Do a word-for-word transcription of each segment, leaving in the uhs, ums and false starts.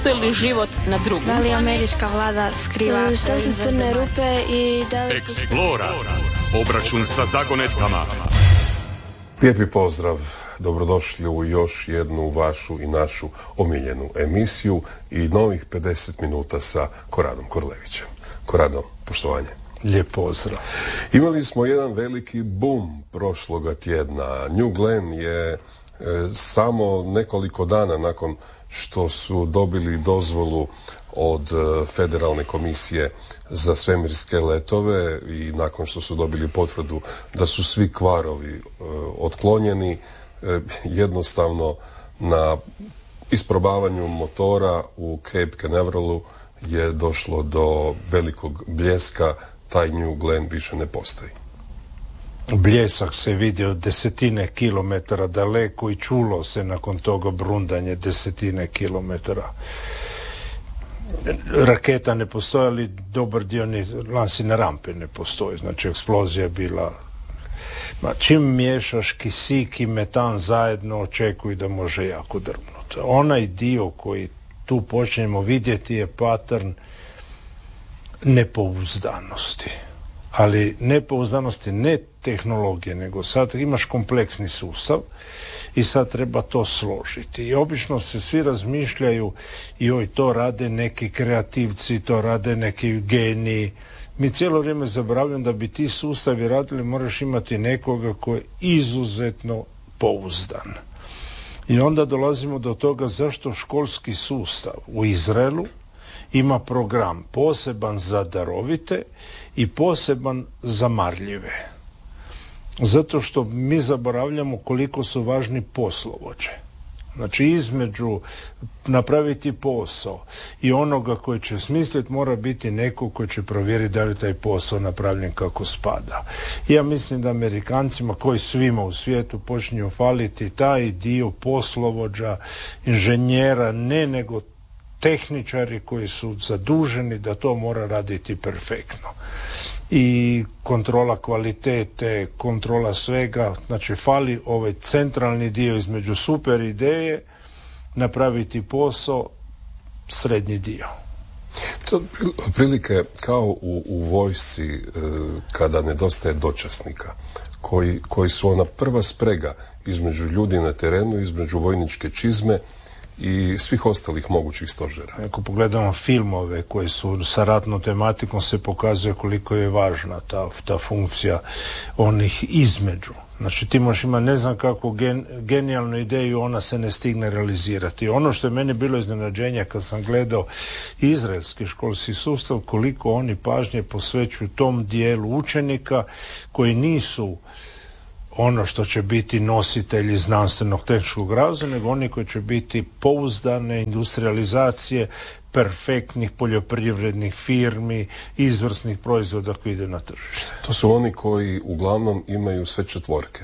postoji li život na drugom? Da li američka vlada skriva? Što su crne rupe i da li... Eksplora. Obračun sa zagonetkama. Lijepi pozdrav, dobrodošli u još jednu vašu i našu omiljenu emisiju i novih pedeset minuta sa Koradom Korlevićem. Korado, poštovanje. Lijep pozdrav. Imali smo jedan veliki boom prošloga tjedna. New Glenn je e, samo nekoliko dana nakon što su dobili dozvolu od e, Federalne komisije za svemirske letove i nakon što su dobili potvrdu da su svi kvarovi e, otklonjeni, e, jednostavno na isprobavanju motora u Cape Canaveralu je došlo do velikog bljeska. Taj New Glenn više ne postoji. Bljesak se vidio desetine kilometara daleko i čulo se nakon toga brundanje desetine kilometara. Raketa ne postoji, ali dobar dio ni lansine rampe ne postoji. Znači eksplozija je bila... Ma, čim miješaš kisik i metan zajedno, očekuj da može jako drmnuti. Onaj dio koji tu počnemo vidjeti je pattern nepouzdanosti. Ali nepouzdanosti ne tehnologije, nego sad imaš kompleksni sustav i sad treba to složiti. I obično se svi razmišljaju joj, to rade neki kreativci, to rade neki geniji. Mi cijelo vrijeme zaboravljamo da bi ti sustavi radili, moraš imati nekoga koji je izuzetno pouzdan. I onda dolazimo do toga zašto školski sustav u Izraelu ima program poseban za darovite i poseban za marljive. Zato što mi zaboravljamo koliko su važni poslovođe. Znači između napraviti posao i onoga koji će smisliti mora biti neko koji će provjeriti da li taj posao napravljen kako spada. Ja mislim da Amerikancima koji svima u svijetu počinju faliti taj dio poslovođa, inženjera, ne nego tehničari koji su zaduženi da to mora raditi perfektno. I kontrola kvalitete, kontrola svega, znači fali ovaj centralni dio između super ideje, napraviti posao, srednji dio. To otprilike kao u, u vojsci e, kada nedostaje dočasnika, koji, koji su ona prva sprega između ljudi na terenu, između vojničke čizme i svih ostalih mogućih stožera. Ako pogledamo filmove koji su sa ratnom tematikom, se pokazuje koliko je važna ta, ta funkcija onih između. Znači ti možeš imati ne znam kakvu gen, genijalnu ideju, ona se ne stigne realizirati. Ono što je meni bilo iznenađenje kad sam gledao izraelski školski sustav, koliko oni pažnje posvećuju tom dijelu učenika koji nisu ono što će biti nositelji znanstvenog tehničkog razvoja, nego oni koji će biti pouzdane industrializacije perfektnih poljoprivrednih firmi, izvrsnih proizvoda koji ide na tržište. To su oni koji uglavnom imaju sve četvorke.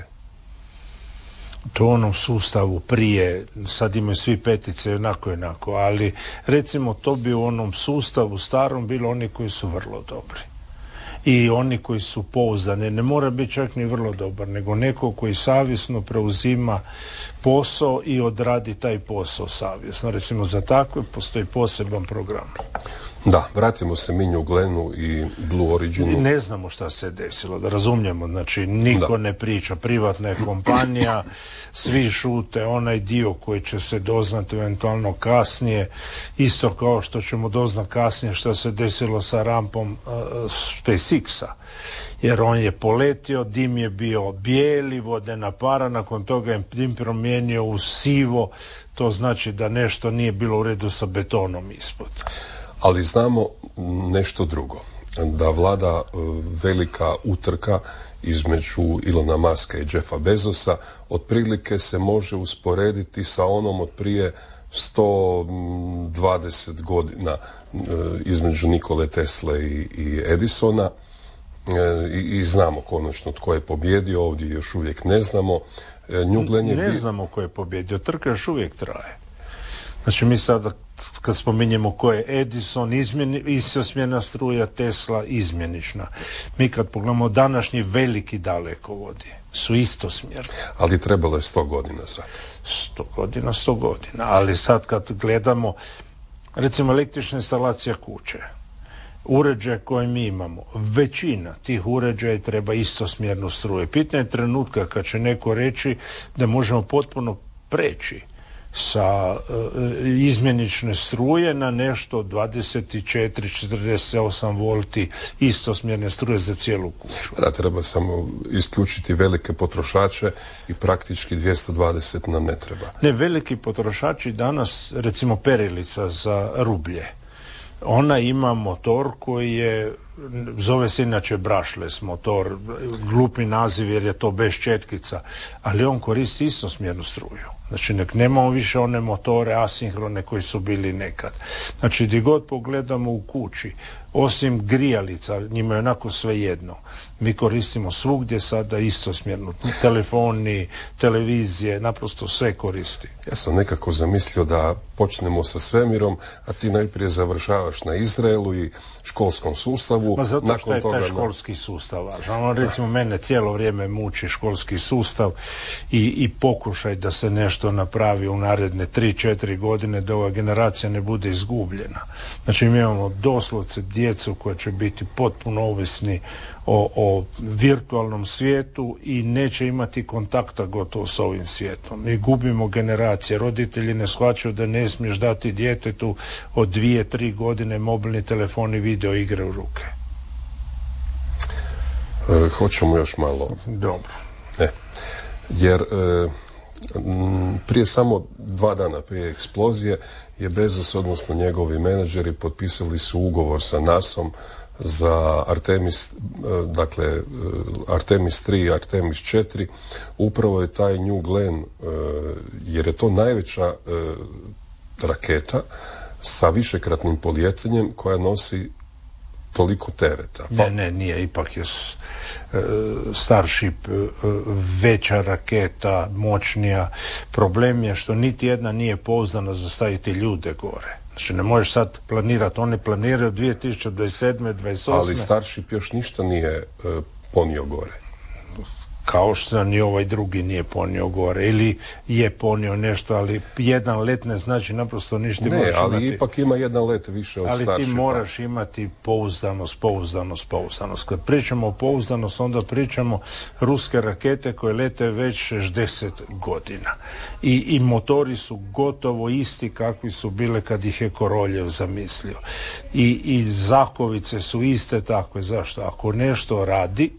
To u onom sustavu prije, sad imaju svi petice, onako jednako, ali recimo to bi u onom sustavu starom bilo oni koji su vrlo dobri. I oni koji su pouzdani, ne mora biti čak ni vrlo dobar, nego neko koji savjesno preuzima posao i odradi taj posao savjesno. Recimo za takve postoji poseban program. Da, vratimo se mi New Glennu i Blue Originu. Ne znamo šta se desilo, da razumijemo, znači niko da. ne priča, privatna je kompanija, svi šute, onaj dio koji će se doznati eventualno kasnije, isto kao što ćemo doznati kasnije šta se desilo sa rampom uh, SpaceX-a. Jer on je poletio, dim je bio bijeli, vodena para, nakon toga je dim promijenio u sivo, to znači da nešto nije bilo u redu sa betonom ispod. Ali znamo nešto drugo, da vlada velika utrka između Ilona Muska i Jeffa Bezosa, otprilike se može usporediti sa onom od prije sto dvadeset godina između Nikole Tesle i, i Edisona. I, i znamo konačno tko je pobjedio, ovdje još uvijek ne znamo. New Glenn je ne bi... znamo tko je pobjedio, trka još uvijek traje. Znači mi sada kad spominjemo ko je Edison, izmjeni, istosmjerna struja, Tesla, izmjenična. Mi kad pogledamo današnji veliki dalekovodi su istosmjerni. Ali trebalo je sto godina sad. Sto godina, sto godina. Ali sad kad gledamo recimo električna instalacija kuće, uređaje koje mi imamo, većina tih uređaja treba istosmjernu struju. Pitanje je trenutka kad će neko reći da možemo potpuno preći sa uh, izmjenične struje na nešto dvadeset četiri četrdeset osam volti istosmjerne struje za cijelu kuću. Da, treba samo isključiti velike potrošače i praktički dvjesto dvadeset nam ne treba. Ne, veliki potrošači danas, recimo perilica za rublje, ona ima motor koji je, zove se inače brushless motor, glupi naziv jer je to bez četkica, ali on koristi istosmjernu struju. Znači, nek nemamo više one motore asinhrone koji su bili nekad. Znači, gdje god pogledamo u kući, osim grijalica, njima je onako sve jedno. Mi koristimo svugdje sada istosmjernu. Telefoni, televizije, naprosto sve koristi. Ja sam nekako zamislio da počnemo sa svemirom, a ti najprije završavaš na Izraelu i školskom sustavu. Ma zato nakon što je toga taj školski sustav važan. Ono, recimo, mene cijelo vrijeme muči školski sustav i, i pokušaj da se nešto napravi u naredne tri četiri godine, da ova generacija ne bude izgubljena. Znači, mi imamo doslovce djecu koja će biti potpuno ovisni o, o virtualnom svijetu i neće imati kontakta gotovo s ovim svijetom. Mi gubimo generacije. Roditelji ne shvaćaju da ne smiješ dati djetetu od dvije, tri godine mobilni telefon i video igre u ruke. E, hoćemo još malo. Dobro. E, jer e, m, prije samo dva dana prije eksplozije je Bezos, odnosno njegovi menadžeri, potpisali su ugovor sa nasom za Artemis, dakle Artemis tri i Artemis četiri. Upravo je taj New Glenn, jer je to najveća raketa sa višekratnim polijetanjem koja nosi toliko tereta. Ne, ne, nije, ipak je Starship veća raketa, moćnija. Problem je što niti jedna nije pouzdana za staviti ljude gore. Znači, ne možeš sad planirati, oni planiraju dvije tisuće dvadeset sedme, dvadeset osme. Ali Starship još ništa nije uh, ponio gore. Kao što ni ovaj drugi nije ponio gore. Ili je ponio nešto, ali jedan let ne znači naprosto ništa. Ne, ali imati, ipak ima jedan let više od ali Starshipa. Ali ti moraš imati pouzdanost, pouzdanost, pouzdanost. Kad pričamo o pouzdanost, onda pričamo ruske rakete koje lete već šezdeset godina. I, i motori su gotovo isti kakvi su bile kad ih je Koroljev zamislio. I, i zakovice su iste takve. Zašto? Ako nešto radi,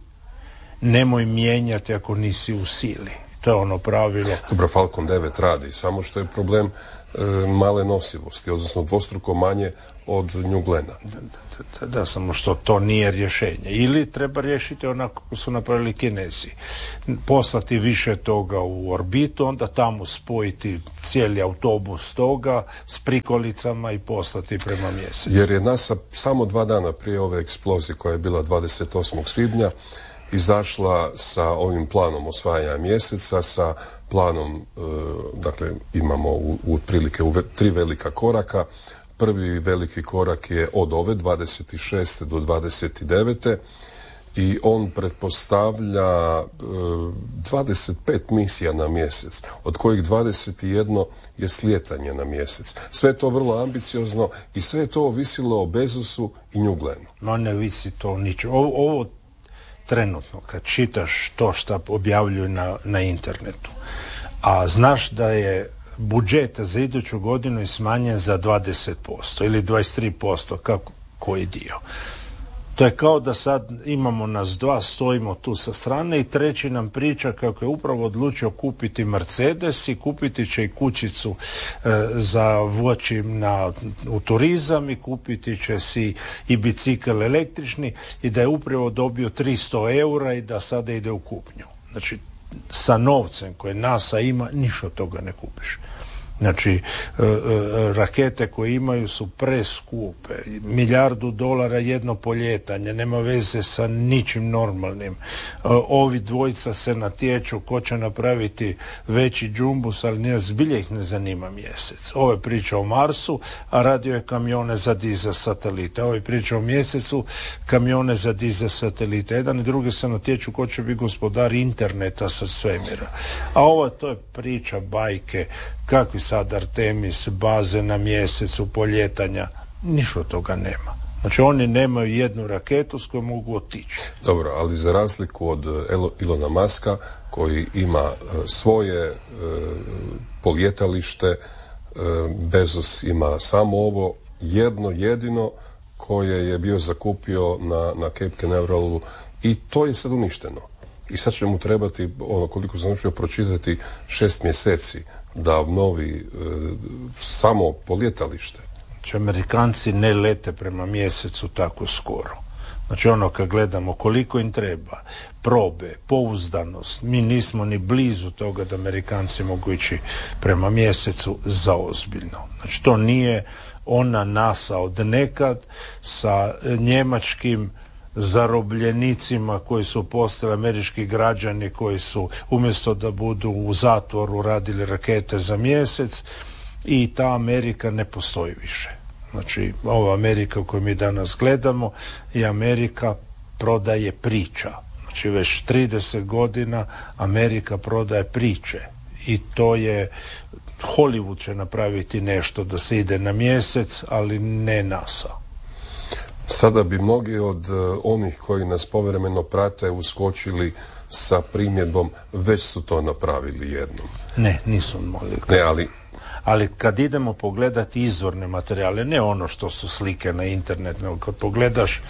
nemoj mijenjati ako nisi u sili. To je ono pravilo. Dobro, Falcon devet radi, samo što je problem e, male nosivosti, odnosno dvostruko manje od New Glenna. Da, da, da, samo što to nije rješenje. Ili treba riješiti onako kako su napravili Kinezi. Poslati više toga u orbitu, onda tamo spojiti cijeli autobus toga s prikolicama i poslati prema mjesecu. Jer je NASA samo dva dana prije ove eksplozije koja je bila dvadeset osmog svibnja izašla sa ovim planom osvajanja mjeseca, sa planom, e, dakle imamo u, u otprilike u ve, tri velika koraka. Prvi veliki korak je od ove dvadeset šeste do dvadeset devete i on pretpostavlja e, dvadeset pet misija na mjesec, od kojih dvadeset jedan je slijetanje na mjesec. Sve je to vrlo ambiciozno i sve je to ovisilo o Bezosu i New Glennu. No, ne visi to ničemu. Ovo, ovo trenutno, kad čitaš to što objavljuju na, na internetu, a znaš da je budžet za iduću godinu je smanjen za dvadeset posto ili dvadeset tri posto, kako koji dio. To je kao da sad imamo nas dva, stojimo tu sa strane i treći nam priča kako je upravo odlučio kupiti Mercedes i kupiti će i kućicu e, za voći na, u turizam i kupiti će si i bicikl električni i da je upravo dobio tristo eura i da sada ide u kupnju. Znači, sa novcem koje NASA ima, ništa od toga ne kupiš. Znači, e, e, rakete koje imaju su preskupe. Milijardu dolara jedno poljetanje, nema veze sa ničim normalnim. E, ovi dvojica se natječu ko će napraviti veći džumbus, ali nije, zbilje ih ne zanima mjesec. Ovo je priča o Marsu, a radio je kamione za dizel satelite. Ovo je priča o mjesecu, kamione za dizel satelite. Jedan i drugi se natječu ko će biti gospodar interneta sa svemira. A ovo to je priča bajke, kakvi sad Artemis, baze na mjesecu, poljetanja, ništa od toga nema. Znači oni nemaju jednu raketu s kojom mogu otići. Dobro, ali za razliku od Ilona Muska koji ima svoje e, poljetalište, e, Bezos ima samo ovo jedno jedino koje je bio zakupio na, na Cape Canaveralalu i to je sad uništeno. I sad će mu trebati, ono koliko sam uspio pročitati, šest mjeseci da obnovi e, samo poljetalište. Znači Amerikanci ne lete prema mjesecu tako skoro. Znači ono kad gledamo koliko im treba, probe, pouzdanost, mi nismo ni blizu toga da Amerikanci mogu ići prema mjesecu zaozbiljno. Znači to nije ona NASA od nekad sa njemačkim zarobljenicima koji su postali američki građani koji su umjesto da budu u zatvoru radili rakete za mjesec i ta Amerika ne postoji više. Znači ova Amerika koju mi danas gledamo je Amerika prodaje priča. Znači već trideset godina Amerika prodaje priče i to je Hollywood će napraviti nešto da se ide na mjesec, ali ne NASA. Sada bi mnogi od uh, onih koji nas povremeno prate uskočili sa primjedbom već su to napravili jednom. Ne, nisu mogli. Ne, ali Ali kad idemo pogledati izvorne materijale, ne ono što su slike na internet, nego kad pogledaš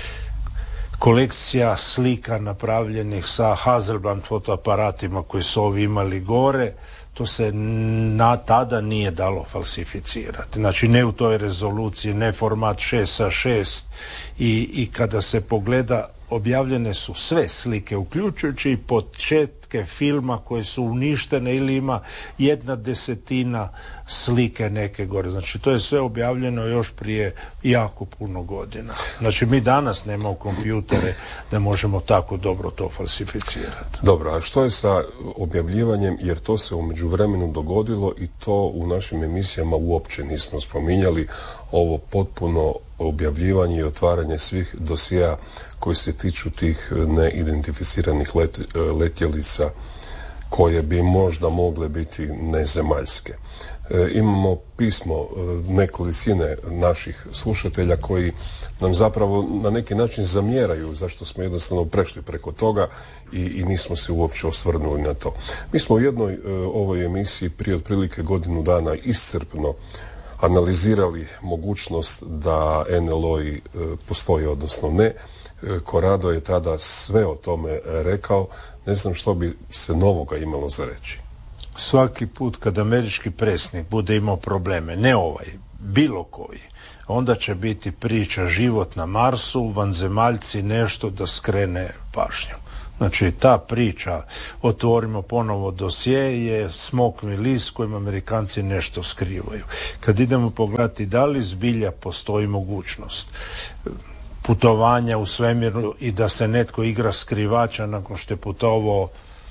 kolekcija slika napravljenih sa Hasselblad fotoaparatima koji su ovi imali gore, to se na tada nije dalo falsificirati. Znači ne u toj rezoluciji, ne format šest sa šest i, i kada se pogleda objavljene su sve slike, uključujući i početke filma koje su uništene ili ima jedna desetina slike neke gore. Znači to je sve objavljeno još prije jako puno godina. Znači mi danas nemamo kompjutere da možemo tako dobro to falsificirati. Dobro, a što je sa objavljivanjem, jer to se u međuvremenu dogodilo i to u našim emisijama uopće nismo spominjali, ovo potpuno objavljivanje i otvaranje svih dosjea koji se tiču tih neidentificiranih let, letjelica koje bi možda mogle biti nezemaljske. E, imamo pismo e, nekolicine naših slušatelja koji nam zapravo na neki način zamjeraju zašto smo jednostavno prešli preko toga i, i nismo se uopće osvrnuli na to. Mi smo u jednoj e, ovoj emisiji prije otprilike godinu dana iscrpno analizirali mogućnost da en el o i e, postoji, odnosno ne. E, Corrado je tada sve o tome rekao. Ne znam što bi se novoga imalo za reći. Svaki put kad američki predsjednik bude imao probleme, ne ovaj, bilo koji, onda će biti priča život na Marsu, vanzemaljci, nešto da skrene pažnju. Znači ta priča, otvorimo ponovo dosje, je smokvin list kojim Amerikanci nešto skrivaju. Kad idemo pogledati da li zbilja postoji mogućnost putovanja u svemiru i da se netko igra skrivača nakon što je putovao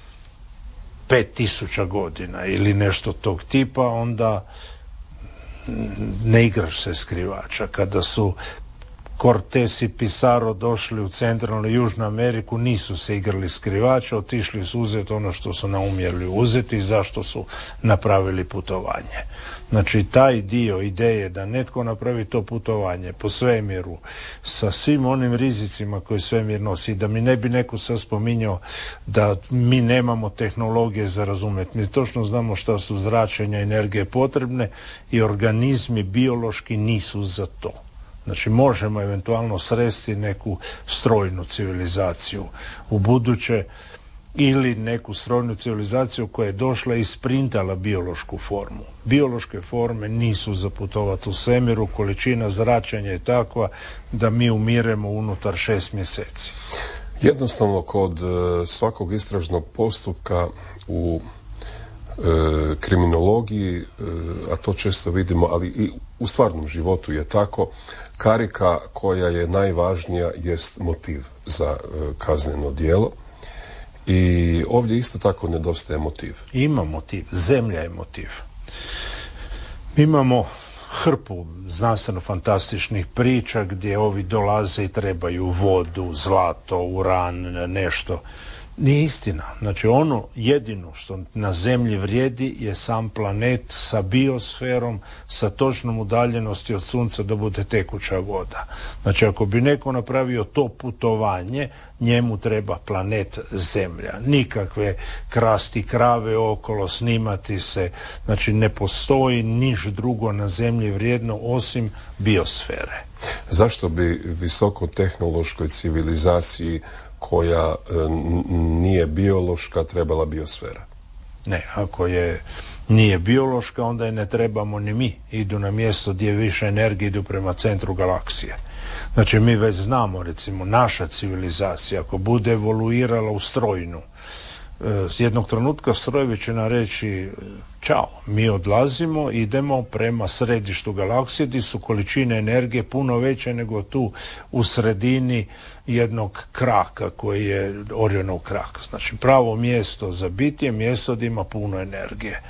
pet tisuća godina ili nešto tog tipa, onda ne igraš se skrivača. Kada su Cortés i Pizarro došli u centralnu i južnu Ameriku, nisu se igrali skrivača, otišli su uzeti ono što su naumjeli uzeti i zašto su napravili putovanje. Znači taj dio ideje da netko napravi to putovanje po svemiru sa svim onim rizicima koje svemir nosi, da mi ne bi neko sad spominjao da mi nemamo tehnologije za razumjeti. Mi točno znamo šta su zračenja energije potrebne i organizmi biološki nisu za to. Znači možemo eventualno sresti neku strojnu civilizaciju u buduće ili neku strojnu civilizaciju koja je došla i sprintala biološku formu. Biološke forme nisu za putovati u svemiru, količina zračenja je takva da mi umiremo unutar šest mjeseci. Jednostavno kod e, svakog istražnog postupka u e, kriminologiji, e, a to često vidimo, ali i u stvarnom životu je tako, karika koja je najvažnija jest motiv za e, kazneno djelo. I ovdje isto tako nedostaje motiv. Ima motiv, zemlja je motiv. Mi imamo hrpu znanstveno-fantastičnih priča gdje ovi dolaze i trebaju vodu, zlato, uran, nešto. Nije istina. Znači ono jedino što na zemlji vrijedi je sam planet sa biosferom, sa točnom udaljenosti od sunca da bude tekuća voda. Znači ako bi neko napravio to putovanje, njemu treba planet Zemlja. Nikakve krasti krave okolo, snimati se. Znači ne postoji niš drugo na zemlji vrijedno osim biosfere. Zašto bi visokotehnološkoj civilizaciji koja n- nije biološka trebala biosfera? Ne, ako je nije biološka, onda je ne trebamo ni mi. Idu na mjesto gdje više energije, idu prema centru galaksije. Znači mi već znamo, recimo, naša civilizacija ako bude evoluirala u strojnu, s jednog trenutka strojevi će nam reći čao, mi odlazimo, idemo prema središtu galaksije gdje su količine energije puno veće nego tu u sredini jednog kraka koji je Orionov krak. Znači pravo mjesto za biti je mjesto gdje ima puno energije.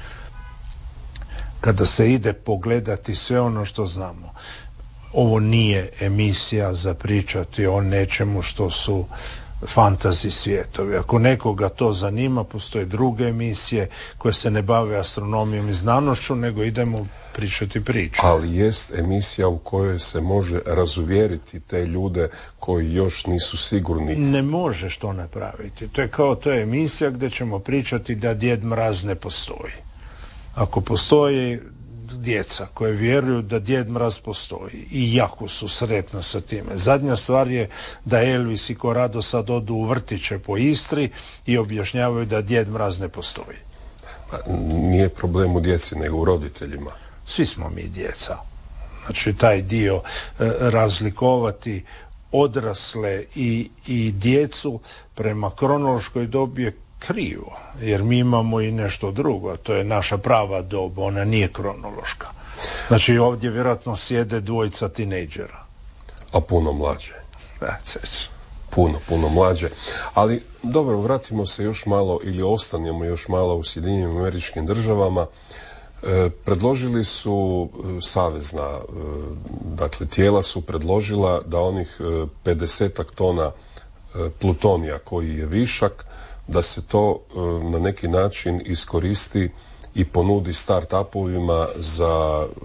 Kada se ide pogledati sve ono što znamo, ovo nije emisija za pričati o nečemu što su fantasy svijetovi. Ako nekoga to zanima, postoje druge emisije koje se ne bave astronomijom i znanošću, nego idemo pričati priče. Ali jest emisija u kojoj se može razuvjeriti te ljude koji još nisu sigurni. Ne možeš to napraviti. To je kao to je emisija gdje ćemo pričati da Djed Mraz ne postoji. Ako postoji djeca koje vjeruju da Djed Mraz postoji i jako su sretna sa time. Zadnja stvar je da Elvis i Korado sad odu u vrtiće po Istri i objašnjavaju da Djed Mraz ne postoji. Nije problem u djeci, nego u roditeljima. Svi smo mi djeca. Znači taj dio e, razlikovati odrasle i, i djecu prema kronološkoj dobi je krivo, jer mi imamo i nešto drugo, to je naša prava doba, ona nije kronološka. Znači ovdje vjerojatno sjede dvojica tinejdžera. A puno mlađe. That's Puno, puno mlađe. Ali dobro, vratimo se još malo ili ostanemo još malo u Sjedinjenim Američkim Državama. E, predložili su e, savezna, e, dakle tijela su predložila da onih e, pedesetak tona e, plutonija koji je višak, da se to e, na neki način iskoristi i ponudi start-upovima za e,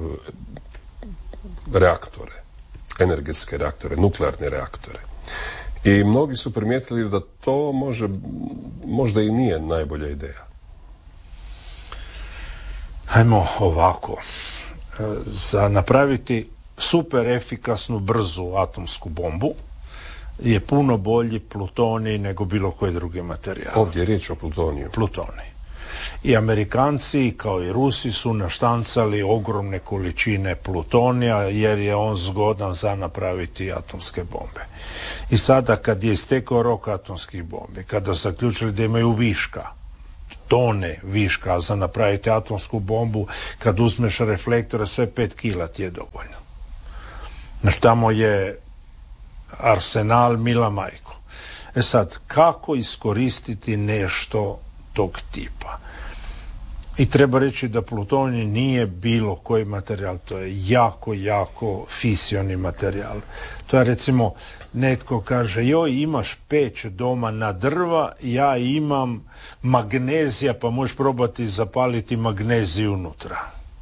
reaktore, energetske reaktore, nuklearne reaktore. I mnogi su primijetili da to može, možda i nije najbolja ideja. Hajmo ovako. E, za napraviti super efikasnu, brzu atomsku bombu je puno bolji plutonij nego bilo koji drugi materijal. Ovdje je riječ o plutoniju. Plutonij. I Amerikanci, kao i Rusi, su naštancali ogromne količine plutonija jer je on zgodan za napraviti atomske bombe. I sada kad je istekao rok atomskih bombi, kada su zaključili da imaju viška, tone viška za napraviti atomsku bombu, kad uzmeš reflektore, sve pet kila ti je dovoljno. Znači tamo je arsenal mila majko. E sad, kako iskoristiti nešto tog tipa? I treba reći da plutonij nije bilo koji materijal, to je jako, jako fisioni materijal. To je recimo, netko kaže, joj, imaš peć doma na drva, ja imam magnezija, pa možeš probati zapaliti magneziju unutra.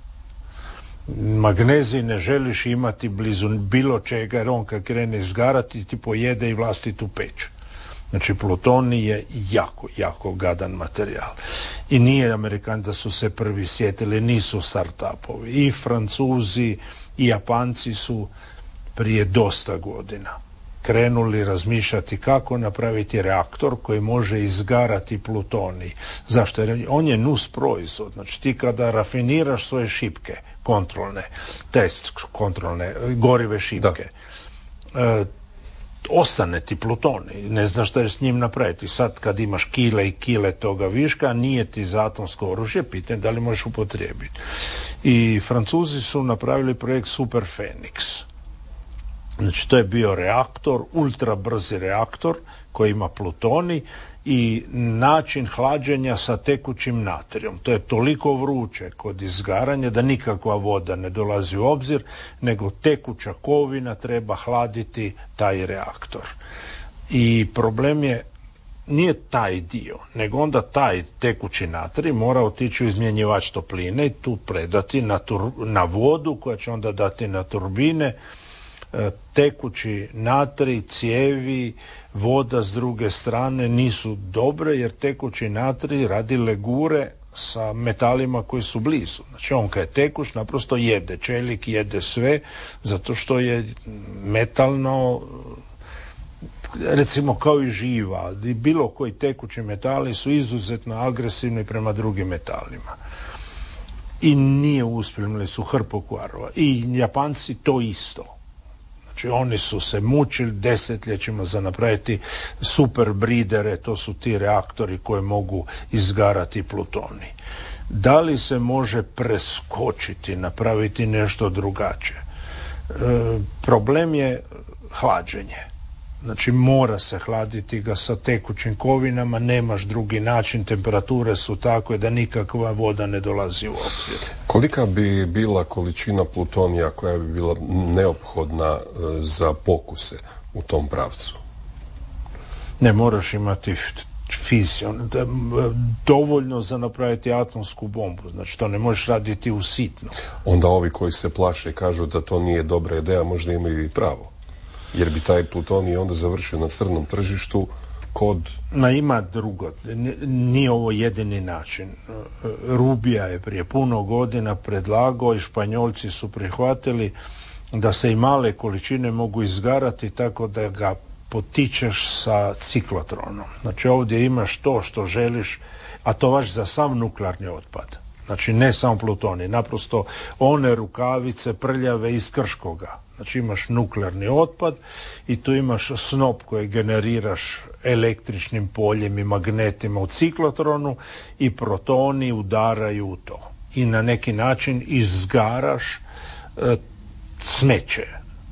Magnezij ne želiš imati blizu bilo čega, jer on kad krene izgarati ti pojede i vlastitu peć. Znači plutonij je jako, jako gadan materijal. I nije Amerikani da su se prvi sjetili, nisu start-upovi. I Francuzi i Japanci su prije dosta godina krenuli razmišljati kako napraviti reaktor koji može izgarati plutonij. Zašto? Jer on je nus proizvod. Znači ti kada rafiniraš svoje šipke kontrolne, test kontrolne, gorive šipke, e, ostane ti plutonij, ne znaš šta je s njim napraviti. Sad kad imaš kile i kile toga viška, nije ti za atomsko oružje, pitanje da li možeš upotrijebiti. I Francuzi su napravili projekt Super Phoenix. Znači to je bio reaktor, ultra brzi reaktor koji ima plutonij i način hlađenja sa tekućim natrijom. To je toliko vruće kod izgaranja da nikakva voda ne dolazi u obzir, nego tekuća kovina treba hladiti taj reaktor. I problem je nije taj dio, nego onda taj tekući natrij mora otići u izmjenjivač topline i tu predati na, tur, na vodu koja će onda dati na turbine. E, tekući natrij, cijevi, voda s druge strane nisu dobre jer tekući natrij radi legure sa metalima koji su blizu. Znači on kad je tekuć naprosto jede, čelik jede sve zato što je metalno, recimo kao i živa, bilo koji tekući metali su izuzetno agresivni prema drugim metalima. I nije uspjeli su hrpu kvarova. I Japanci to isto. Znači oni su se mučili desetljećima za napraviti super bridere, to su ti reaktori koji mogu izgarati plutonij. Da li se može preskočiti, napraviti nešto drugačije? E, problem je hlađenje. Znači mora se hladiti ga sa tekućim kovinama, nemaš drugi način, temperature su takve da nikakva voda ne dolazi u obzir. Kolika bi bila količina plutonija koja bi bila neophodna za pokuse u tom pravcu? Ne moraš imati fizion, dovoljno za napraviti atomsku bombu, znači to ne možeš raditi u sitno. Onda ovi koji se plaše i kažu da to nije dobra ideja, možda imaju i pravo. Jer bi taj plutonij onda završio na crnom tržištu kod... Ma ima drugo, nije ovo jedini način. Rubija je prije puno godina predlagao i Španjolci su prihvatili da se i male količine mogu izgarati tako da ga potičeš sa ciklotronom. Znači ovdje imaš to što želiš, a to važi za sav nuklearni otpad. Znači ne samo plutonij, naprosto one rukavice prljave iz Krškoga. Znači imaš nuklearni otpad i tu imaš snop koji generiraš električnim poljem i magnetima u ciklotronu i protoni udaraju u to. I na neki način izgaraš e, smeće.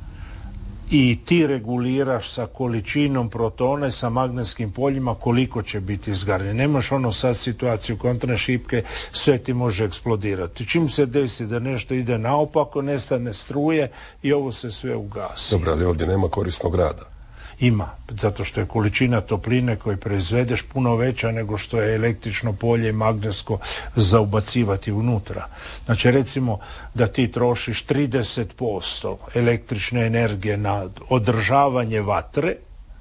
I ti reguliraš sa količinom protona i sa magnetskim poljima koliko će biti izgaranje. Nemaš ono sad situaciju kontra šipke, sve ti može eksplodirati. Čim se desi da nešto ide naopako, nestane struje i ovo se sve ugasi. Dobro, ali ovdje nema korisnog rada. Ima, zato što je količina topline koju proizvedeš puno veća nego što je električno polje i magnetsko za ubacivati unutra. Znači recimo da ti trošiš trideset posto električne energije na održavanje vatre,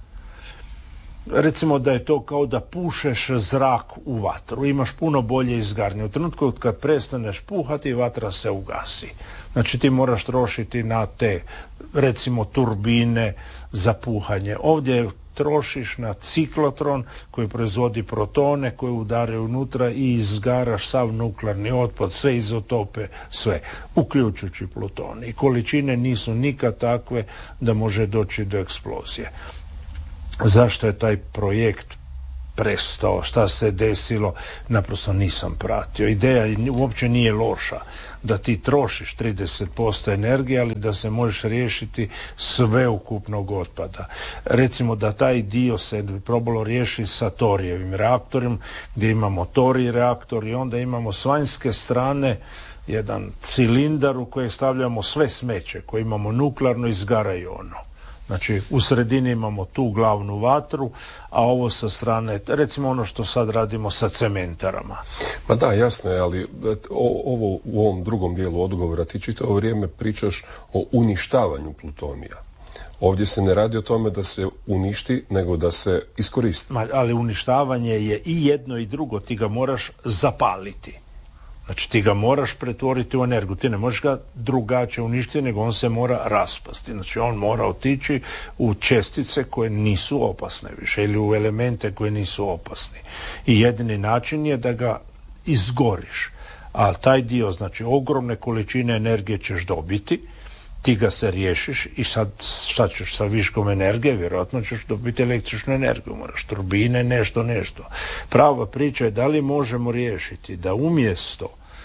recimo da je to kao da pušeš zrak u vatru, imaš puno bolje izgaranje. U trenutku kad prestaneš puhati, vatra se ugasi. Znači ti moraš trošiti na te, recimo, turbine za puhanje. Ovdje trošiš na ciklotron koji proizvodi protone koji udaraju unutra i izgaraš sav nuklearni otpad, sve izotope, sve, uključujući pluton. I količine nisu nikad takve da može doći do eksplozije. Zašto je taj projekt prestao, šta se desilo, naprosto nisam pratio. Ideja uopće nije loša da ti trošiš trideset posto energije, ali da se možeš riješiti sveukupnog otpada. Recimo da taj dio se probalo riješiti sa torijevim reaktorom, gdje imamo torij reaktor i onda imamo s vanjske strane jedan cilindar u koji stavljamo sve smeće, koje imamo nuklearno, izgaraju ono. Znači, u sredini imamo tu glavnu vatru, a ovo sa strane, recimo ono što sad radimo sa cementarama. Ma da, jasno je, ali ovo u ovom drugom dijelu odgovora ti čitavo vrijeme pričaš o uništavanju plutonija. Ovdje se ne radi o tome da se uništi, nego da se iskoristi. Ma, ali uništavanje je i jedno i drugo, ti ga moraš zapaliti. Znači ti ga moraš pretvoriti u energiju, ti ne možeš ga drugačije uništiti, nego on se mora raspasti. Znači on mora otići u čestice koje nisu opasne više ili u elemente koje nisu opasni. I jedini način je da ga izgoriš. A taj dio, znači ogromne količine energije ćeš dobiti, ti ga se riješiš i sad šta ćeš sa viškom energije, vjerojatno ćeš dobiti električnu energiju, moraš turbine, nešto, nešto. Prava priča je da li možemo riješiti da umjesto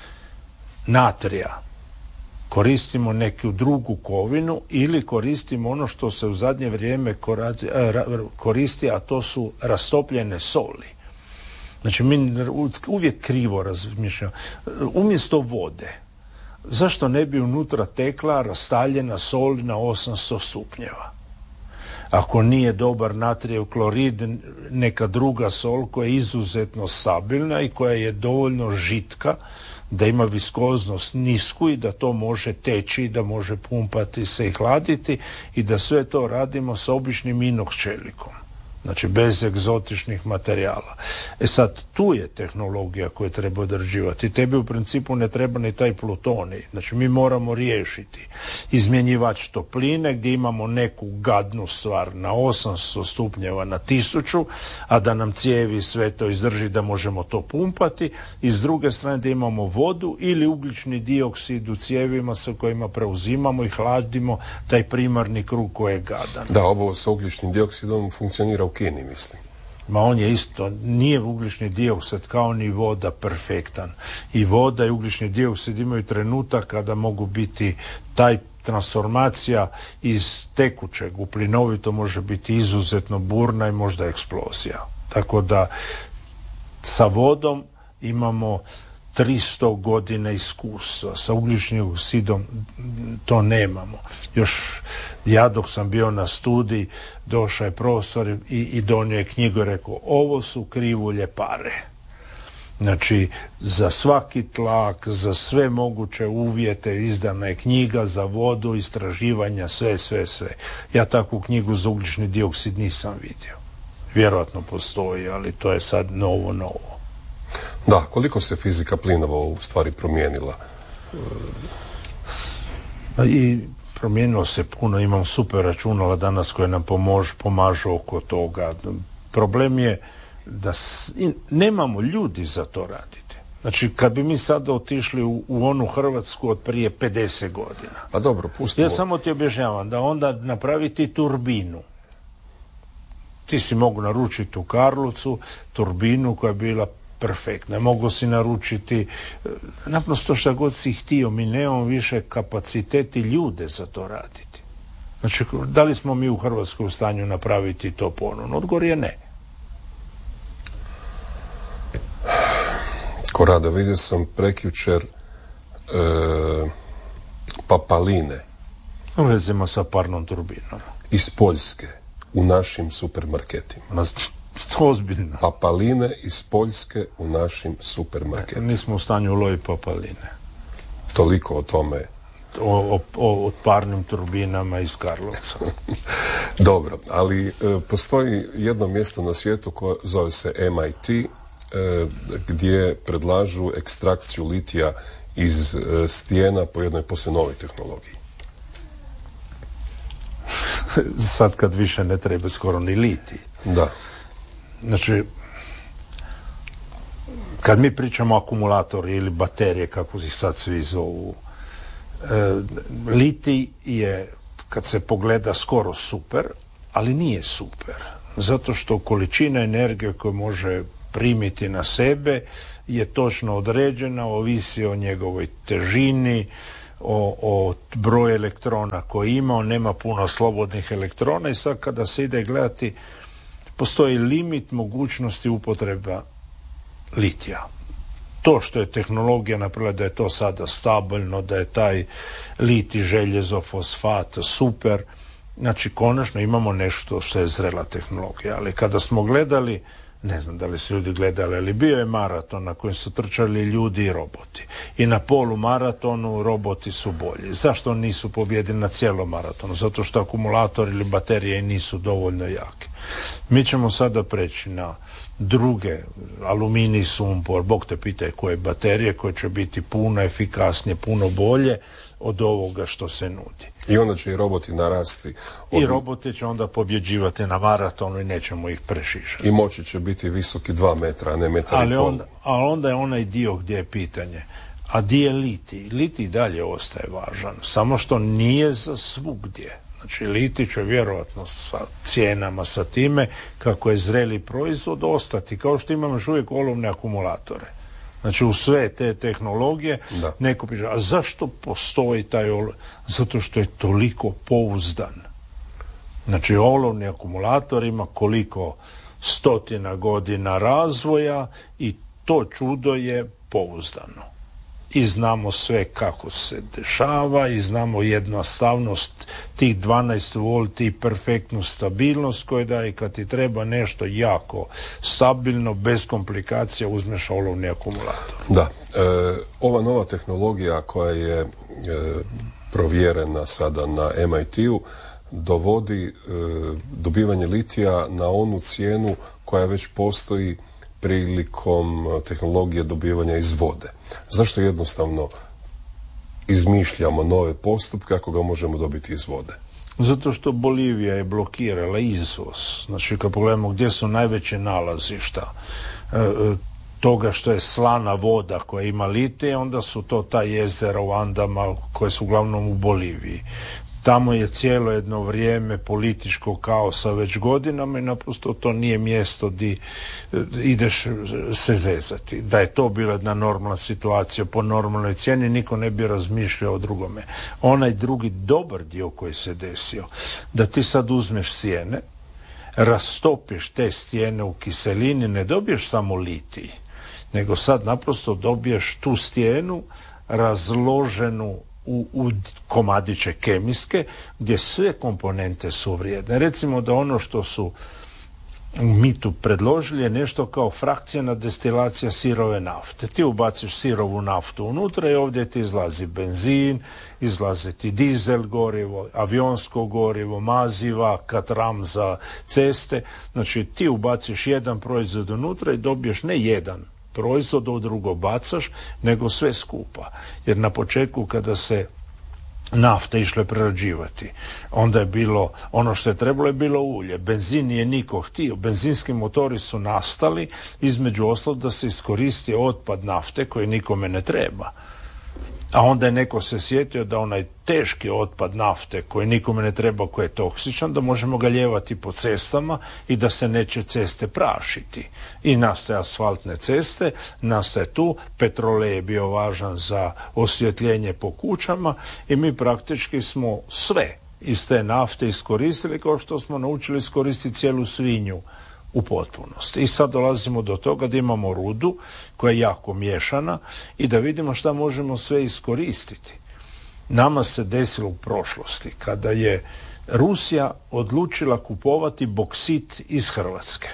natrija koristimo neku drugu kovinu ili koristimo ono što se u zadnje vrijeme koristi, a to su rastopljene soli. Znači mi uvijek krivo razmišljamo. Umjesto vode, zašto ne bi unutra tekla rastaljena sol na osamsto stupnjeva? Ako nije dobar natrijev klorid, neka druga sol koja je izuzetno stabilna i koja je dovoljno žitka da ima viskoznost nisku i da to može teći, da može pumpati se i hladiti i da sve to radimo sa običnim inox čelikom. Znači bez egzotičnih materijala. E sad, tu je tehnologija koju treba određivati. Tebi u principu ne treba ni taj plutonij. Znači mi moramo riješiti izmjenjivač topline gdje imamo neku gadnu stvar na osamsto stupnjeva na tisuću, a da nam cijevi sve to izdrži da možemo to pumpati, i s druge strane da imamo vodu ili ugljični dioksid u cijevima sa kojima preuzimamo i hladimo taj primarni krug koji je gadan. Da, ovo sa ugljičnim dioksidom funkcionira u Kini, mislim. Ma on je isto, nije ugljični dioksid kao ni voda perfektan. I voda i ugljični dioksid imaju trenutak kada mogu biti taj transformacija iz tekućeg u plinovito može biti izuzetno burna i možda eksplozija. Tako da sa vodom imamo tristo godina iskustva, sa ugljičnim dioksidom to nemamo. Još ja dok sam bio na studiji, došao je profesor i, i donio je knjigu i rekao, ovo su krivulje pare. Znači, za svaki tlak, za sve moguće uvjete izdana je knjiga za vodu, istraživanja, sve, sve, sve. Ja takvu knjigu za ugljični dioksid nisam vidio. Vjerojatno postoji, ali to je sad novo, novo. Da, koliko se fizika plinova u stvari promijenila? I promijenilo se puno, imam super računala danas koje nam pomož, pomažu oko toga. Problem je da s, nemamo ljudi za to raditi. Znači, kad bi mi sada otišli u, u onu Hrvatsku od prije pedeset godina. A dobro, pustimo. Ja samo ti objašnjavam da onda napraviti turbinu. Ti si mogu naručiti u Karlovcu turbinu koja je bila perfektna. Mogu si naručiti naprosto što god si htio. Mi nemamo više kapaciteti ljude za to raditi. Znači, da li smo mi u Hrvatskoj u stanju napraviti to ponovno? Odgovor je ne. Korado, vidio sam prekjučer e, papaline. Ulazimo sa parnom turbinom. Iz Poljske u našim supermarketima. Ma, ozbiljno. Papaline iz Poljske u našim supermarketima. Ne, nismo u stanju uloviti papaline. Toliko o tome. O, o, o parnim turbinama iz Karlovca. Dobro, ali e, postoji jedno mjesto na svijetu koje zove se M I T, e, gdje predlažu ekstrakciju litija iz e, stijena po jednoj posve novoj tehnologiji. Sad kad više ne treba skoro ni litij. Da. Znači, kad mi pričamo o akumulatori ili baterije, kako ih sad svi zovu, e, litij je, kad se pogleda, skoro super, ali nije super. Zato što količina energije koju može primiti na sebe je točno određena, ovisi o njegovoj težini, o, o broju elektrona koji ima, on nema puno slobodnih elektrona i sad kada se ide gledati, postoji limit mogućnosti upotreba litija. To što je tehnologija napravila da je to sada stabilno, da je taj litij, željezo, fosfat super, znači konačno imamo nešto što je zrela tehnologija, ali kada smo gledali, ne znam da li su ljudi gledali, ali bio je maraton na kojem su trčali ljudi i roboti. I na polu maratonu roboti su bolji. Zašto nisu pobjedili na cijelom maratonu? Zato što akumulator ili baterije nisu dovoljno jake. Mi ćemo sada preći na druge, aluminij, sumpor, Bog te pitaj koje baterije, koje će biti puno efikasnije, puno bolje od ovoga što se nudi. I onda će i roboti narasti. Od... I roboti će onda pobjeđivati na maratonu i nećemo ih prešišati. I moći će biti visoki dva metra, a ne metar ali i pol. Onda, ali onda je onaj dio gdje je pitanje. A di je litij? Litij dalje ostaje važan, samo što nije za svugdje. Znači, litij će vjerojatno sa cijenama, sa time, kako je zreli proizvod, ostati. Kao što imamo još uvijek olovne akumulatore. Znači, u sve te tehnologije, da. Neko piše, a zašto postoji taj olov? Zato što je toliko pouzdan. Znači, olovni akumulator ima koliko stotina godina razvoja i to čudo je pouzdano. i znamo sve kako se dešava i znamo jednostavnost tih dvanaest volti i perfektnu stabilnost koju daje. Kad ti treba nešto jako stabilno, bez komplikacija, uzmeš olovni akumulator. Da, e, ova nova tehnologija koja je e, provjerena sada na em aj ti-u dovodi e, dobivanje litija na onu cijenu koja već postoji prilikom tehnologije dobivanja iz vode. Zašto jednostavno izmišljamo nove postupke ako ga možemo dobiti iz vode? Zato što Bolivija je blokirala izvoz. Znači, kad pogledamo gdje su najveće nalazišta e, toga što je slana voda koja ima litije, onda su to ta jezera u Andama koje su uglavnom u Boliviji. Tamo je cijelo jedno vrijeme političkog kaosa već godinama i naprosto to nije mjesto di ideš se zezati. Da je to bila jedna normalna situacija po normalnoj cijeni, niko ne bi razmišljao o drugome. Onaj drugi dobar dio koji se desio, da ti sad uzmeš stijene, rastopiš te stijene u kiselini, ne dobiješ samo litij, nego sad naprosto dobiješ tu stijenu razloženu U, u komadiće kemijske gdje sve komponente su vrijedne. Recimo da ono što su mi tu predložili je nešto kao frakcijna destilacija sirove nafte. Ti ubaciš sirovu naftu unutra i ovdje ti izlazi benzin, izlazi ti dizel gorivo, avionsko gorivo, maziva, katram za ceste. Znači ti ubaciš jedan proizvod unutra i dobiješ ne jedan proizvod, u drugo bacaš, nego sve skupa. Jer na početku kada se nafta išle prerađivati, onda je bilo, ono što je trebalo je bilo ulje. Benzin nije niko htio. Benzinski motori su nastali između ostalog da se iskoristi otpad nafte koji nikome ne treba. A onda je neko se sjetio da onaj teški otpad nafte koji nikome ne treba, koji je toksičan, da možemo ga ljevati po cestama i da se neće ceste prašiti. I nastaje asfaltne ceste, nastaje tu, petrolej je bio važan za osvjetljenje po kućama i mi praktički smo sve iz te nafte iskoristili kao što smo naučili iskoristiti cijelu svinju u potpunosti. I sad dolazimo do toga da imamo rudu koja je jako miješana i da vidimo šta možemo sve iskoristiti. Nama se desilo u prošlosti kada je Rusija odlučila kupovati boksit iz Hrvatske.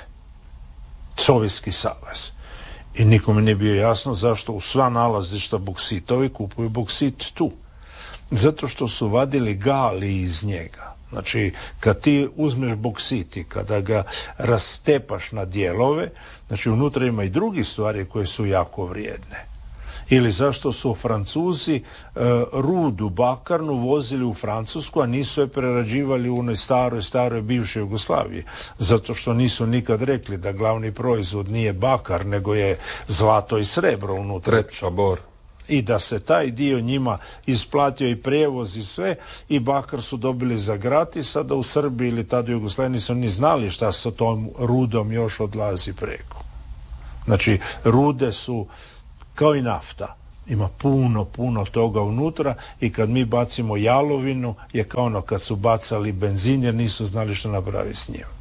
Sovjetski savez. I nikome nije bio jasno zašto u sva nalazišta boksitovi kupuju boksit tu. Zato što su vadili gali iz njega. Znači, kad ti uzmeš boksit i kada ga rastepaš na dijelove, znači unutra ima i drugih stvari koje su jako vrijedne. Ili zašto su Francuzi e, rudu bakarnu vozili u Francusku, a nisu je prerađivali u onoj staroj, staroj bivšoj Jugoslaviji. Zato što nisu nikad rekli da glavni proizvod nije bakar, nego je zlato i srebro unutra. Trepča, bor. I da se taj dio njima isplatio i prijevoz i sve, i bakar su dobili za gratis, a da u Srbiji ili tada u Jugoslaviji nisu ni znali šta sa tom rudom još odlazi preko. Znači, rude su kao i nafta. Ima puno, puno toga unutra i kad mi bacimo jalovinu je kao ono kad su bacali benzin jer nisu znali što napravi s njim.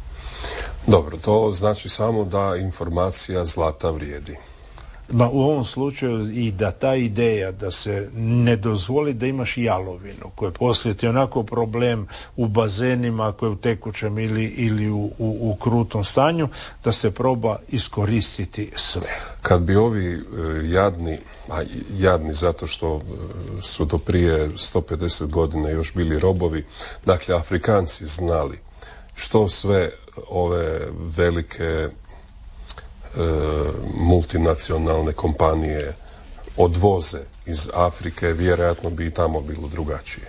Dobro, to znači samo da informacija zlata vrijedi. Ma u ovom slučaju i da ta ideja da se ne dozvoli da imaš jalovinu koja poslije ti onako problem u bazenima koje u tekućem ili, ili u, u, u krutom stanju, da se proba iskoristiti sve. Kad bi ovi e, jadni, a jadni zato što su do prije sto pedeset godina još bili robovi, dakle Afrikanci znali što sve ove velike multinacionalne kompanije odvoze iz Afrike, vjerojatno bi i tamo bilo drugačije.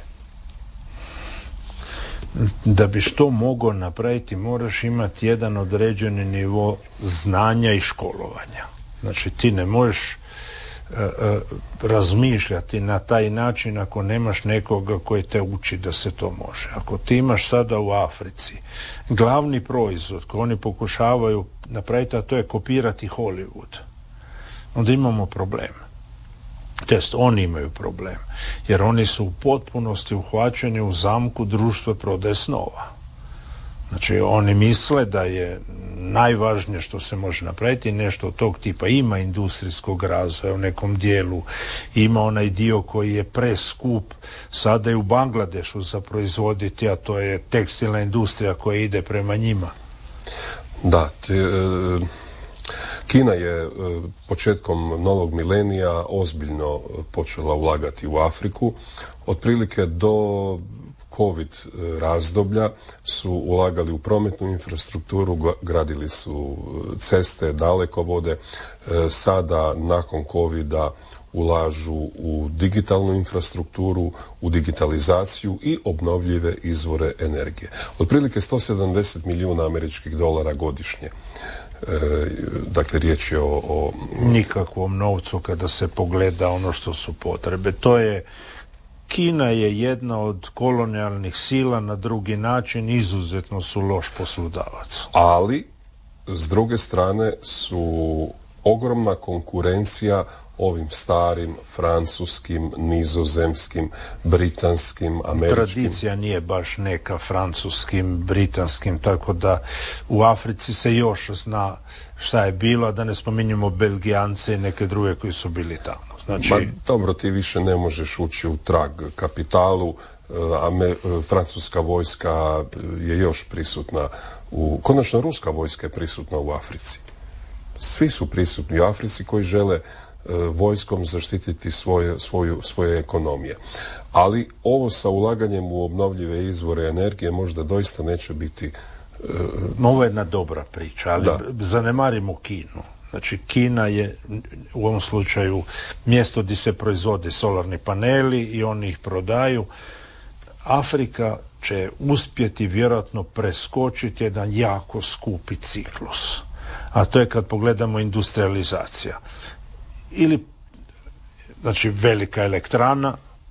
Da bi što mogao napraviti, moraš imati jedan određeni nivo znanja i školovanja. Znači ti ne možeš uh, uh, razmišljati na taj način ako nemaš nekoga koji te uči da se to može. Ako ti imaš sada u Africi glavni proizvod koji oni pokušavaju napraviti, a to je kopirati Hollywood, onda imamo problem. Test, oni imaju problem, jer oni su u potpunosti uhvaćeni u zamku društva prodaje snova. Znači oni misle da je najvažnije što se može napraviti nešto od tog tipa. Ima industrijskog razvoja u nekom dijelu, ima onaj dio koji je preskup sada i u Bangladešu za proizvoditi, a to je tekstilna industrija koja ide prema njima. Da, te, e, Kina je e, početkom novog milenija ozbiljno počela ulagati u Afriku. Otprilike do COVID razdoblja su ulagali u prometnu infrastrukturu, gradili su ceste, dalekovode. Sada, nakon covida, ulažu u digitalnu infrastrukturu, u digitalizaciju i obnovljive izvore energije. Otprilike sto sedamdeset milijuna američkih dolara godišnje. Dakle, riječ je o, o... nikakvom novcu kada se pogleda ono što su potrebe. To je Kina je jedna od kolonijalnih sila, na drugi način izuzetno su loš poslodavac. Ali, s druge strane, su ogromna konkurencija ovim starim francuskim, nizozemskim, britanskim, američkim. Tradicija nije baš neka francuskim, britanskim, tako da u Africi se još zna šta je bilo, a da ne spominjemo Belgijance i neke druge koji su bili tamo. Znači... Ma, dobro, ti više ne možeš ući u trag kapitalu, a me, francuska vojska je još prisutna u... Konačno, ruska vojska je prisutna u Africi. Svi su prisutni u Africi koji žele vojskom zaštititi svoje, svoju, svoje ekonomije. Ali ovo sa ulaganjem u obnovljive izvore energije možda doista neće biti... Uh... Ovo je jedna dobra priča, ali da. Zanemarimo Kinu. Znači, Kina je u ovom slučaju mjesto gdje se proizvode solarni paneli i oni ih prodaju. Afrika će uspjeti vjerojatno preskočiti jedan jako skupi ciklus. A to je kad pogledamo industrializacija. Ili, znači, velika elektrana,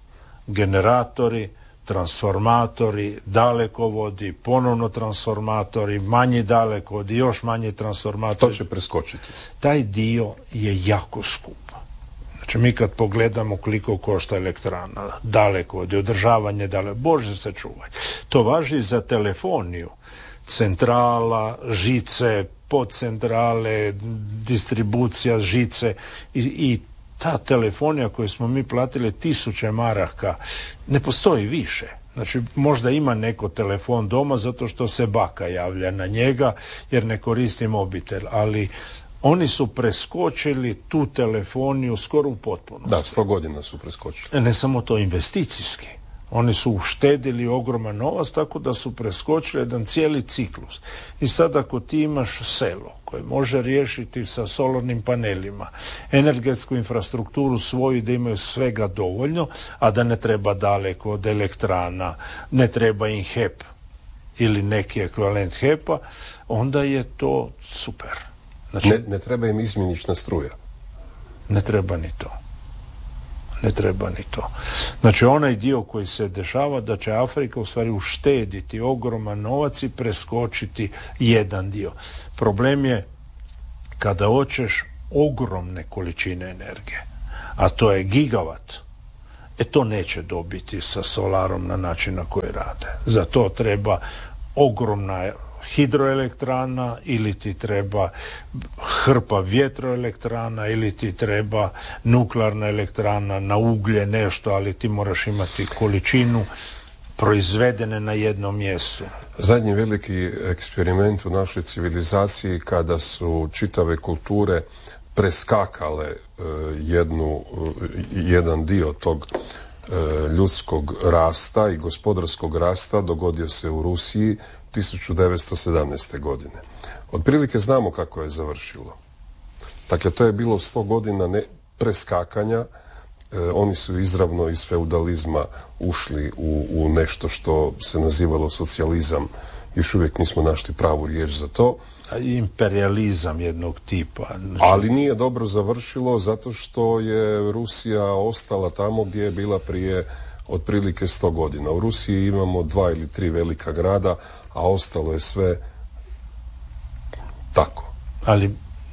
generatori, transformatori, dalekovodi, ponovno transformatori, manji dalekovodi, još manji transformatori. To će preskočiti. Taj dio je jako skup. Znači, mi kad pogledamo koliko košta elektrana, dalekovodi, održavanje dalekovodi, Bože se čuvaj. To važi za telefoniju. Centrala, žice, podcentrale, distribucija žice i, i ta telefonija koju smo mi platili tisuće maraka ne postoji više. Znači, možda ima neko telefon doma zato što se baka javlja na njega jer ne koristi mobitel, ali oni su preskočili tu telefoniju skoro u potpunosti. Da, sto godina su preskočili. Ne samo to, investicijski. Oni su uštedili ogroman novac, tako da su preskočili jedan cijeli ciklus. I sad ako ti imaš selo koje može riješiti sa solarnim panelima, energetsku infrastrukturu svoju da imaju svega dovoljno, a da ne treba daleko od elektrana, ne treba im H E P ili neki ekvivalent H E P-a, onda je to super. Znači, ne, ne treba im izmjenična struja. Ne treba ni to. Ne treba ni to. Znači, onaj dio koji se dešava da će Afrika u stvari uštediti ogroman novac i preskočiti jedan dio. Problem je kada hoćeš ogromne količine energije, a to je gigavat, e to neće dobiti sa solarom na način na koji rade. Za to treba ogromna hidroelektrana ili ti treba hrpa vjetroelektrana ili ti treba nuklearna elektrana na uglje, nešto, ali ti moraš imati količinu proizvedene na jednom mjestu. Zadnji veliki eksperiment u našoj civilizaciji kada su čitave kulture preskakale uh, jednu, uh, jedan dio tog uh, ljudskog rasta i gospodarskog rasta dogodio se u Rusiji tisuću devetsto sedamnaeste. godine. Otprilike znamo kako je završilo. Dakle, to je bilo sto godina ne preskakanja. E, oni su izravno iz feudalizma ušli u, u nešto što se nazivalo socijalizam. Još uvijek nismo našli pravu riječ za to. Imperializam jednog tipa. Znači... Ali nije dobro završilo zato što je Rusija ostala tamo gdje je bila prije otprilike sto godina. U Rusiji imamo dva ili tri velika grada, a ostalo je sve tako. Ali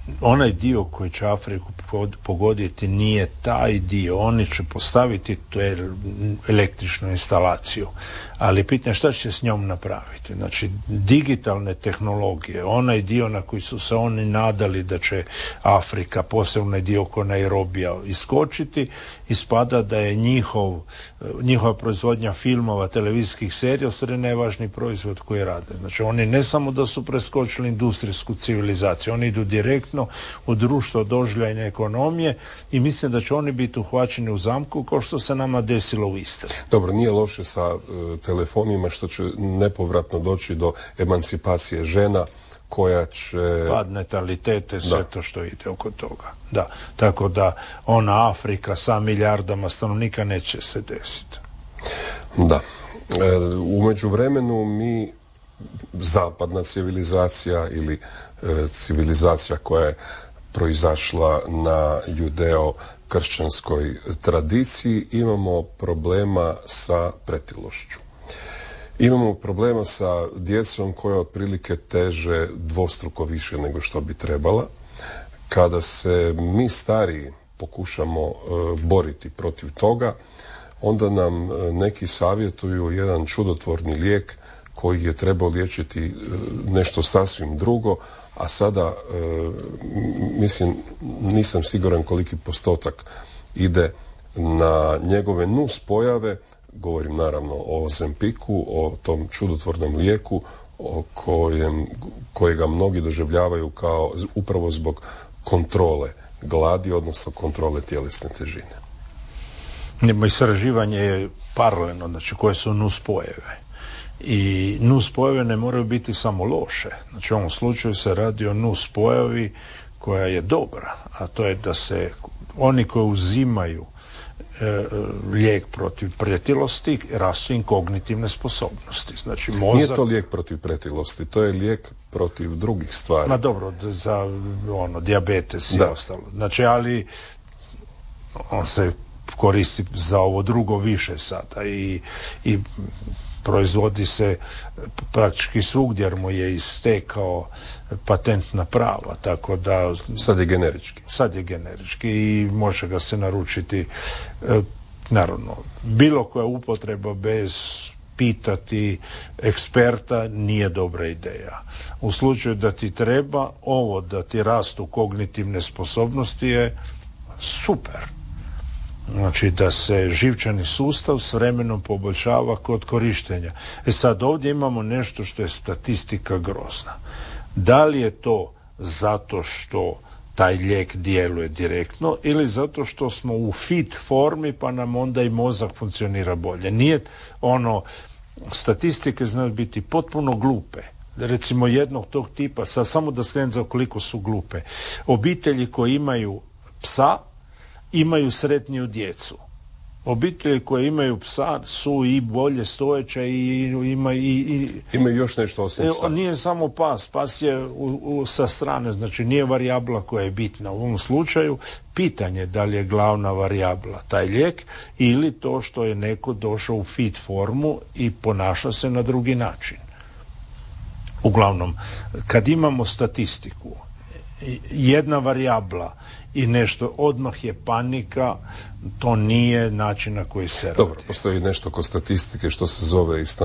onaj dio koji će Afriku pogoditi nije taj dio. Oni će postaviti tu električnu instalaciju, ali pitanje šta će s njom napraviti. Znači, digitalne tehnologije, onaj dio na koji su se oni nadali da će Afrika, posebno dio oko Nairobija, iskočiti, ispada da je njihov, njihova proizvodnja filmova, televizijskih serija sve najvažniji proizvod koji rade. Znači, oni ne samo da su preskočili industrijsku civilizaciju, oni idu direktno u društvo doživljajne ekonomije i mislim da će oni biti uhvaćeni u zamku kao što se nama desilo u Istri. Dobro, nije loše sa uh, telefonima što će nepovratno doći do emancipacije žena koja će... Pad natalitete, sve da. To što ide oko toga. Da. Tako da ona Afrika sa milijardama stanovnika neće se desiti. Da. E, u međuvremenu mi zapadna civilizacija ili e, civilizacija koja je proizašla na judeo-kršćanskoj tradiciji, imamo problema sa pretilošću. Imamo problema sa djecom koja otprilike teže dvostruko više nego što bi trebala. Kada se mi stariji pokušamo e, boriti protiv toga, onda nam e, neki savjetuju jedan čudotvorni lijek koji je trebao liječiti e, nešto sasvim drugo, a sada, e, mislim, nisam siguran koliki postotak ide na njegove nus pojave. Govorim naravno o Ozempiku, o tom čudotvornom lijeku o kojem, kojega mnogi doživljavaju kao upravo zbog kontrole gladi, odnosno kontrole tjelesne težine. Istraživanje je paralelno, znači koje su nuspojave. I nuspojave ne moraju biti samo loše. Znači u ovom slučaju se radi o nuspojavi koja je dobra, a to je da se oni koji uzimaju e, lijek protiv pretilosti rastu im kognitivne sposobnosti. Znači mozak... Nije to lijek protiv pretilosti, to je lijek protiv drugih stvari. Ma dobro, za ono, dijabetes i da. Ostalo. Znači, ali on se koristi za ovo drugo više sada i, i proizvodi se praktički svugdje jer mu je istekao patentna prava, tako da... Sad je generički. Sad je generički i može ga se naručiti, e, naravno, bilo koja upotreba bez pitati eksperta nije dobra ideja. U slučaju da ti treba, ovo da ti rastu kognitivne sposobnosti je super. Znači da se živčani sustav s vremenom poboljšava kod korištenja. E sad ovdje imamo nešto što je statistika grozna. Da li je to zato što taj lijek djeluje direktno ili zato što smo u fit formi pa nam onda i mozak funkcionira bolje. Nije ono, statistike znaju biti potpuno glupe. Recimo jednog tog tipa, sad samo da skrenem za koliko su glupe. Obitelji koji imaju psa imaju sretniju djecu. Obitelji koje imaju psa su i bolje stojeće i ima i, i imaju još nešto osim psa. Nije samo pas, pas je u, u, sa strane, znači nije varijabla koja je bitna. U ovom slučaju pitanje da li je glavna varijabla taj lijek ili to što je neko došao u fit formu i ponaša se na drugi način. Uglavnom, kad imamo statistiku, jedna varijabla i nešto odmah je panika, to nije način na koji se radi. Dobro, postoji nešto kod statistike što se zove i